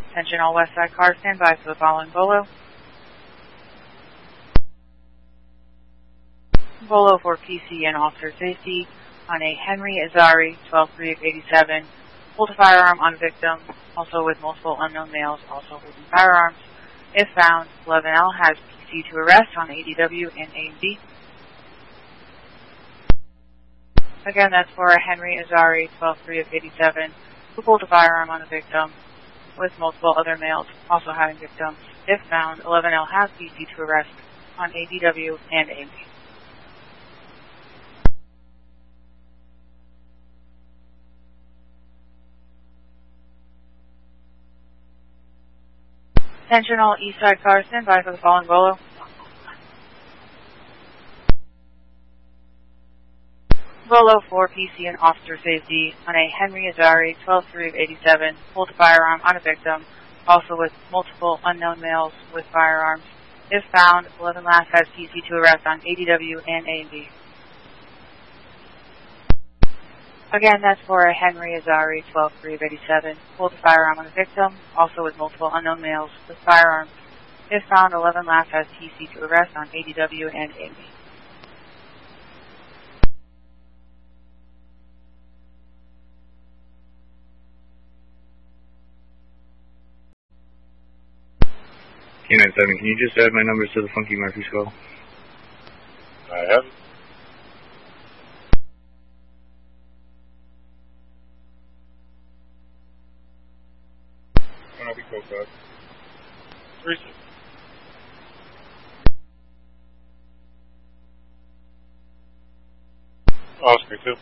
Attention all West Side cars, stand by for the following Bolo. Bolo for PC and officer safety on a Henry Azari, 12-3 of 87. Pulled a firearm on victim, also with multiple unknown males, also holding firearms. If found, 11L has PC to arrest on ADW and A&B. Again, that's for a Henry Azari, 12-3 of 87, who pulled a firearm on a victim, with multiple other males also having victims. If found, 11L has PC to arrest on ADW and A&B. Attention all East Side cars, stand by for the following Bolo. Bolo for PC and officer safety on a Henry Azari, 12-3 of 87, pulled a firearm on a victim, also with multiple unknown males with firearms. If found, 11 Lass has PC to arrest on ADW and A&B. Again, that's for a Henry Azari, 12-3 of 87, pulled a firearm on a victim, also with multiple unknown males with firearms. If found, 11 Lass has PC to arrest on ADW and A&B. K97, can you just add my numbers to the Funky Murphy Skull? I have. I'll be close up. 36. Oscar 2.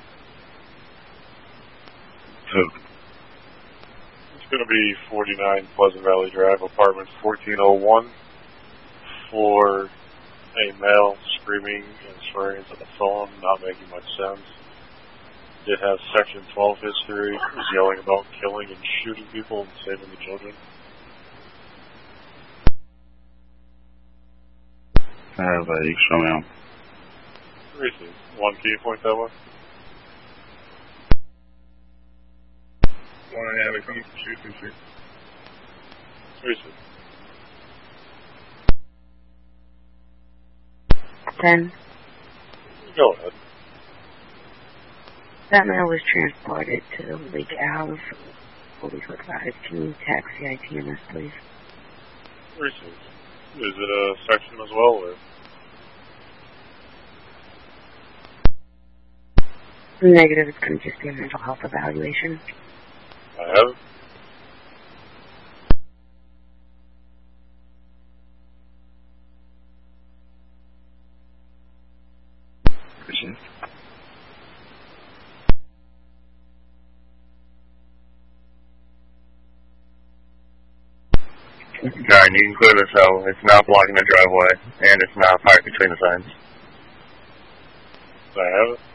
Who? It's going to be 49 Pleasant Valley Drive, apartment 1401, for a male screaming and swearing into the phone, not making much sense. Did have Section 12 history, was yelling about killing and shooting people and saving the children. I have you can show me on. 36. One, can you point that way? One, yeah, they're coming to shoot and shoot. 36. 10. Go ahead. That male was transported to Lake Ave. Police were advised. Can you taxi ITMS, please? 36. Is it a section as well, or? Negative, it's going to just be a mental health evaluation. I have it. Darn, you can clear this out. It's not blocking the driveway, and it's not parked between the signs. I have it.